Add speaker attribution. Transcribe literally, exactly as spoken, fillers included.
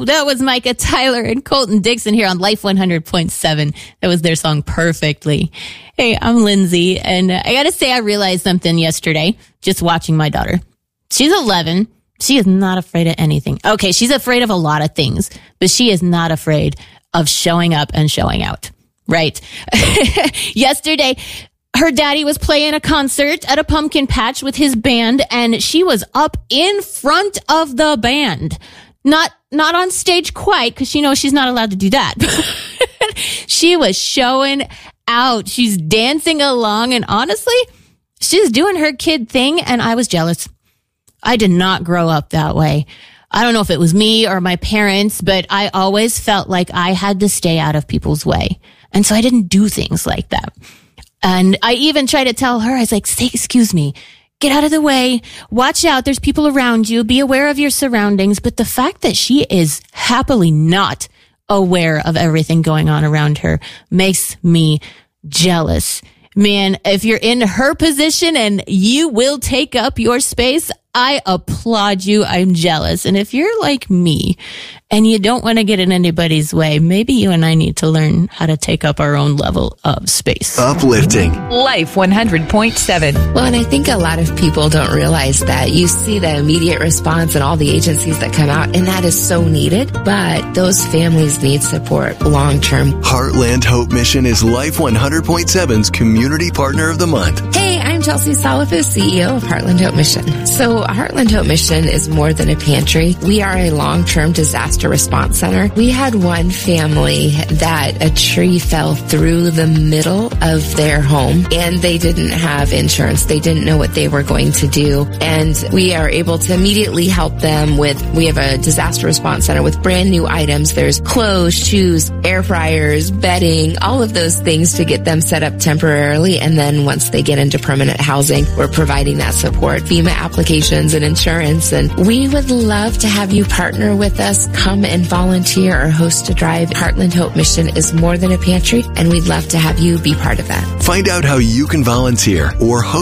Speaker 1: that was Micah Tyler and Colton Dixon here on Life one hundred point seven. That was their song Perfectly. Hey, I'm Lindsay, and I gotta say I realized something yesterday just watching my daughter. She's eleven. She is not afraid of anything. Okay, she's afraid of a lot of things, but she is not afraid of showing up and showing out. Right. Yesterday, her daddy was playing a concert at a pumpkin patch with his band, and she was up in front of the band. Not, not on stage quite, because she knows she's not allowed to do that. She was showing out. She's dancing along, and honestly, she's doing her kid thing, and I was jealous. I did not grow up that way. I don't know if it was me or my parents, but I always felt like I had to stay out of people's way. And so I didn't do things like that. And I even tried to tell her, I was like, say, excuse me, get out of the way. Watch out. There's people around you. Be aware of your surroundings. But the fact that she is happily not aware of everything going on around her makes me jealous. Man, if you're in her position and you will take up your space, I applaud you. I'm jealous. And if you're like me and you don't want to get in anybody's way, maybe you and I need to learn how to take up our own level of space.
Speaker 2: Uplifting.
Speaker 3: Life one hundred point seven.
Speaker 4: Well, and I think a lot of people don't realize that you see the immediate response and all the agencies that come out, and that is so needed. But those families need support long term.
Speaker 2: Heartland Hope Mission is Life one hundred point seven's Community Partner of the Month.
Speaker 4: Hey, I'm Chelsea Salafis, C E O of Heartland Hope Mission. So Heartland Hope Mission is more than a pantry. We are a long-term disaster response center. We had one family that a tree fell through the middle of their home, and they didn't have insurance. They didn't know what they were going to do. And we are able to immediately help them with, we have a disaster response center with brand new items. There's clothes, shoes, air fryers, bedding, all of those things to get them set up temporarily. And then once they get into permanent housing, we're providing that support, FEMA applications and insurance. And we would love to have you partner with us. Come and volunteer or host a drive. Heartland Hope Mission is more than a pantry, and we'd love to have you be part of that.
Speaker 2: Find out how you can volunteer or host